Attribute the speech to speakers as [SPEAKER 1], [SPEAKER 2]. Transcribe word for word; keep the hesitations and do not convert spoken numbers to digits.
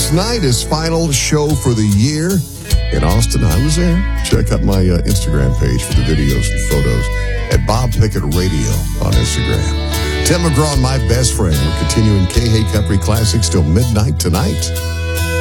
[SPEAKER 1] last night, his final show for the year in Austin. I was there. Check out my uh, Instagram page for the videos and photos at Bob Pickett Radio on Instagram. Tim McGraw and My Best Friend. We're continuing K Hay Country Classics till midnight tonight.